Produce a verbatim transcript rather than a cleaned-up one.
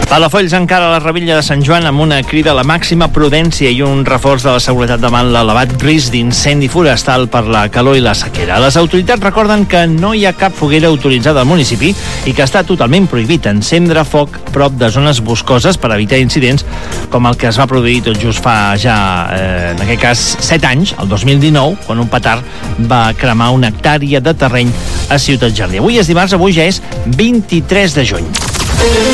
Palafolls encara la Rebella de Sant Joan amb una crida a la màxima prudència i un reforç de la seguretat davant l'elevat risc d'incendi forestal per la calor i la sequera. Les autoritats recorden que no hi ha cap foguera autoritzada al municipi i que està totalment prohibit encendre foc prop de zones boscoses per evitar incidents com el que es va produir tot just fa ja, eh, en aquest cas, set anys, el dos mil dinou, quan un petard va cremar una hectàrea de terreny a Ciutat Jardí. Avui és dimarts, avui ja és vint-i-tres de juny.